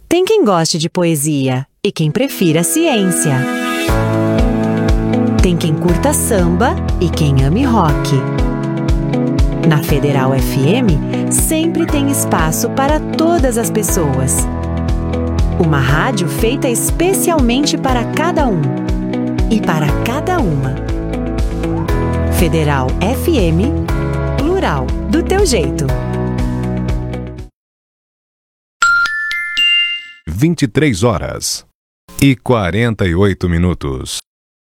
Tem quem goste de poesia e quem prefira ciência. Tem quem curta samba e quem ame rock. Na Federal FM, sempre tem espaço para todas as pessoas. Uma rádio feita especialmente para cada um e para cada uma. Federal FM, plural, do teu jeito. 23h48.